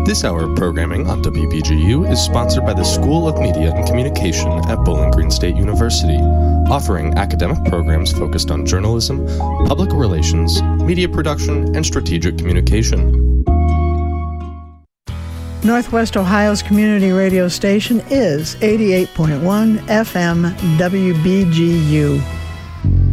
This hour of programming on WBGU is sponsored by the School of Media and Communication at Bowling Green State University, offering academic programs focused on journalism, public relations, media production, and strategic communication. Northwest Ohio's community radio station is 88.1 FM WBGU.